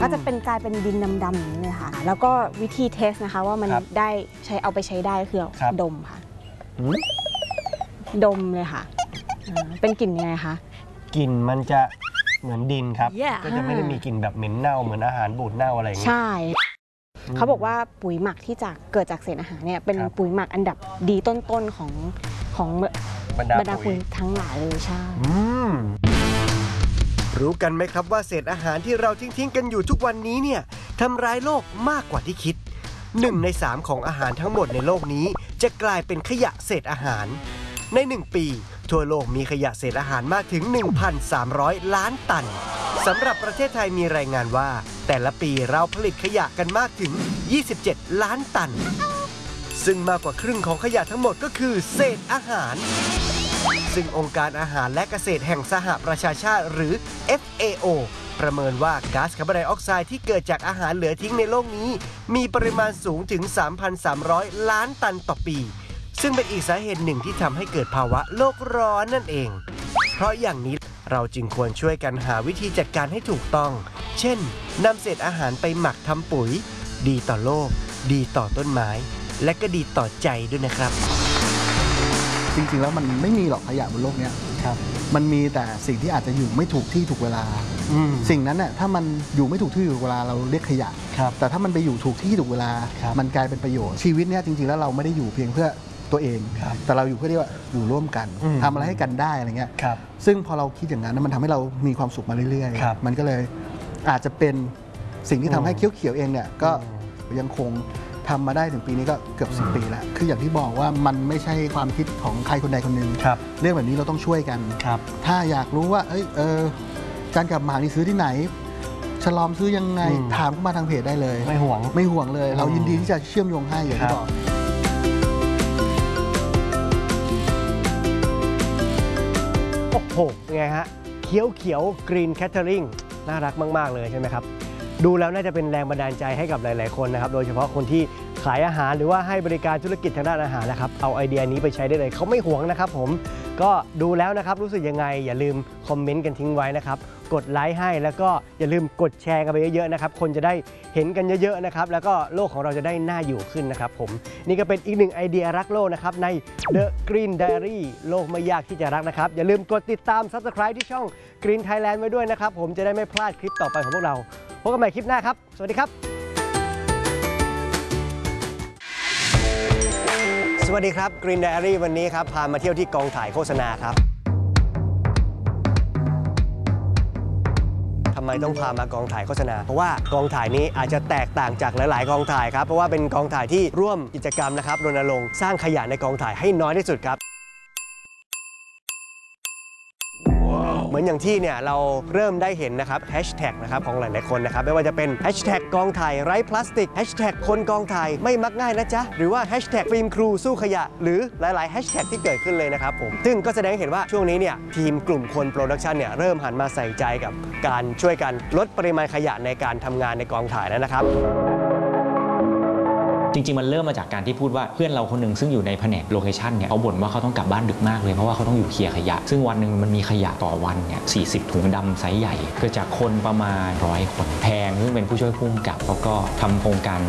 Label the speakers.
Speaker 1: ก็จะเป็นกลายเป็นดินดำๆอย่างนี้เลยค่ะแล้วก็วิธีเทสนะคะว่ามันได้เอาไปใช้ได้คือดมค่ะดมเลยค่ะเป็นกลิ่นยังไงคะ
Speaker 2: กลิ่นมันจะเหมือนดินครับก็จะไม่ได้มีกลิ่นแบบเหม็นเน่าเหมือนอาหารบูดเน่าอะไรอย่างนี้
Speaker 1: ใช่เขาบอกว่าปุ๋ยหมักที่จะเกิดจากเศษอาหารเนี่ยเป็นปุ๋ยหมักอันดับดีต้นๆของบรรดาปุ๋ยทั้งหลายเลยใช่
Speaker 3: รู้กันไหมครับว่าเศษอาหารที่เราทิ้งกันอยู่ทุกวันนี้เนี่ยทำร้ายโลกมากกว่าที่คิด1 ใน 3ของอาหารทั้งหมดในโลกนี้จะกลายเป็นขยะเศษอาหารใน1 ปีทั่วโลกมีขยะเศษอาหารมากถึง 1,300 ล้านตันสำหรับประเทศไทยมีรายงานว่าแต่ละปีเราผลิตขยะกันมากถึง27 ล้านตันซึ่งมากกว่าครึ่งของขยะทั้งหมดก็คือเศษอาหารซึ่งองค์การอาหารและเกษตรแห่งสหประชาชาติหรือ FAO ประเมินว่าก๊าซคาร์บอนไดออกไซด์ที่เกิดจากอาหารเหลือทิ้งในโลกนี้มีปริมาณสูงถึง 3,300 ล้านตันต่อปีซึ่งเป็นอีกสาเหตุหนึ่งที่ทำให้เกิดภาวะโลกร้อนนั่นเองเพราะอย่างนี้เราจึงควรช่วยกันหาวิธีจัดการให้ถูกต้องเช่นนำเศษอาหารไปหมักทำปุ๋ยดีต่อโลกดีต่อต้นไม้และก็ดีต่อใจด้วยนะครับ
Speaker 4: จริงๆแล้วมันไม่มีหรอกขยะบนโลกนี้มันมีแต่สิ่งที่อาจจะอยู่ไม่ถูกที่ถูกเวลาสิ่งนั้นน่ะถ้ามันอยู่ไม่ถูกที่ถูกเวลาเราเรียกขยะแต่ถ้ามันไปอยู่ถูกที่ถูกเวลามันกลายเป็นประโยชน์ชีวิตเนี่ยจริงๆแล้วเราไม่ได้อยู่เพียงเพื่อตัวเองแต่เราอยู่เพื่อที่ว่าอยู่ร่วมกันทำอะไรให้กันได้อะไรเงี้ยซึ่งพอเราคิดอย่างนั้นมันทำให้เรามีความสุขมาเรื่อยๆมันก็เลยอาจจะเป็นสิ่งที่ทำให้เขียวๆเองเนี่ยก็ยังคงทำมาได้ถึงปีนี้ก็เกือบ10 ปีแล้วคืออย่างที่บอกว่ามันไม่ใช่ความคิดของใครคนใดคนหนึ่งเรื่องแบบนี้เราต้องช่วยกันถ้าอยากรู้ว่าการกลับมานี่ซื้อที่ไหนฉลอมซื้อยังไงถามเข้ามาทางเพจได้เลยไม่ห่วงเลยเรายินดีที่จะเชื่อมโยงให้อย่างที่บอก
Speaker 2: โอ้โหไงฮะเขียวกรีนแคทเทอริงน่ารักมากๆเลยใช่ไหมครับดูแล้วน่าจะเป็นแรงบันดาลใจให้กับหลายๆคนนะครับโดยเฉพาะคนที่ขายอาหารหรือว่าให้บริการธุรกิจทางด้านอาหารนะครับเอาไอเดียนี้ไปใช้ได้เลยเขาไม่หวงนะครับผมก็ดูแล้วนะครับรู้สึกยังไงอย่าลืมคอมเมนต์กันทิ้งไว้นะครับกดไลค์ให้แล้วก็อย่าลืมกดแชร์กันไปเยอะๆนะครับคนจะได้เห็นกันเยอะๆนะครับแล้วก็โลกของเราจะได้น่าอยู่ขึ้นนะครับผมนี่ก็เป็นอีกหนึ่งไอเดียรักโลกนะครับใน The Green Diary โลกไม่ยากที่จะรักนะครับอย่าลืมกดติดตาม Subscribe ที่ช่อง Green Thailand ไว้ด้วยนะครับผมจะได้ไม่พลาดคลิปต่อไปของพวกเราพบกันใหม่คลิปหน้าครับสวัสดีครับสวัสดีครับ Green Diary วันนี้ครับพามาเที่ยวที่กองถ่ายโฆษณาครับทำไมต้องพามากองถ่ายโฆษณาเพราะว่ากองถ่ายนี้อาจจะแตกต่างจากหลายๆกองถ่ายครับเพราะว่าเป็นกองถ่ายที่ร่วมกิจกรรมนะครับรณรงค์สร้างขยะในกองถ่ายให้น้อยที่สุดครับเหมือนอย่างที่เนี่ยเราเริ่มได้เห็นนะครับแฮชแท็กนะครับของหลายๆคนนะครับไม่ว่าจะเป็นแฮชแท็กกองถ่ายไร้พลาสติกแฮชแท็กคนกองถ่ายไม่มักง่ายนะจ๊ะหรือว่าแฮชแท็กฟิล์มครูสู้ขยะหรือหลายๆแฮชแท็กที่เกิดขึ้นเลยนะครับผมซึ่งก็แสดงให้เห็นว่าช่วงนี้เนี่ยทีมกลุ่มคนโปรดักชันเนี่ยเริ่มหันมาใส่ใจกับการช่วยกันลดปริมาณขยะในการทำงานในกองถ่ายแล้วนะครับ
Speaker 5: จริงๆมันเริ่มมาจากการที่พูดว่าเพื่อนเราคนหนึ่งซึ่งอยู่ในแผนกโลเคชันเนี่ยเขาบ่นว่าเขาต้องกลับบ้านดึกมากเลยเพราะว่าเขาต้องอยู่เคลียร์ขยะซึ่งวันหนึ่งมันมีขยะต่อวันเนี่ย40 ถุงดำไซส์ใหญ่เกิดจากคนประมาณ100 คนแพงซึ่งเป็นผู้ช่วยผู้กำกับเขาก็ทำโครงการ